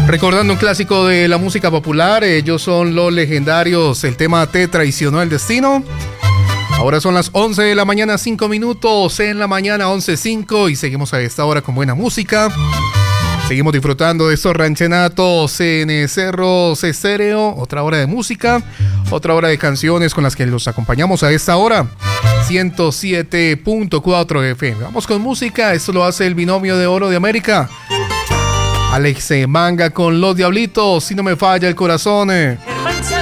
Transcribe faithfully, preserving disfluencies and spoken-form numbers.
Recordando un clásico de la música popular, ellos son los legendarios, el tema Te traicionó el destino. Ahora son las once de la mañana, cinco minutos en la mañana, once cinco, y seguimos a esta hora con buena música. Seguimos disfrutando de estos ranchenatos en Cerros Estéreo, otra hora de música, otra hora de canciones con las que los acompañamos a esta hora. ciento siete punto cuatro F M. Vamos con música, esto lo hace el binomio de oro de América. Alex Manga con Los Diablitos, si no me falla el corazón.